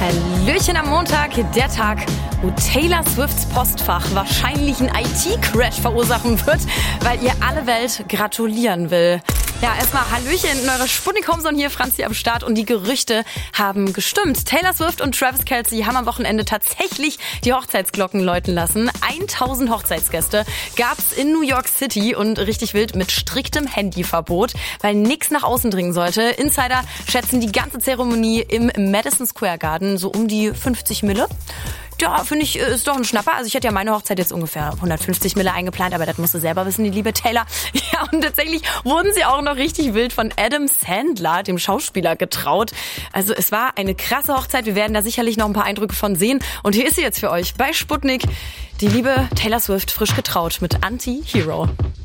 Hallöchen am Montag, der Tag, wo Taylor Swifts Postfach wahrscheinlich einen IT-Crash verursachen wird, weil ihr alle Welt gratulieren will. Ja, erstmal Hallöchen in eurer Sputnik Homezone, hier Franzi am Start und die Gerüchte haben gestimmt. Taylor Swift und Travis Kelce haben am Wochenende tatsächlich die Hochzeitsglocken läuten lassen. 1000 Hochzeitsgäste gab's in New York City und richtig wild mit striktem Handyverbot, weil nichts nach außen dringen sollte. Insider schätzen die ganze Zeremonie im Madison Square Garden so um die 50 Mille. Ja, finde ich, ist doch ein Schnapper. Also ich hätte ja meine Hochzeit jetzt ungefähr 150 Mille eingeplant, aber das musst du selber wissen, die liebe Taylor. Ja, und tatsächlich wurden sie auch noch richtig wild von Adam Sandler, dem Schauspieler, getraut. Also es war eine krasse Hochzeit. Wir werden da sicherlich noch ein paar Eindrücke von sehen. Und hier ist sie jetzt für euch bei Sputnik, die liebe Taylor Swift, frisch getraut mit Anti-Hero.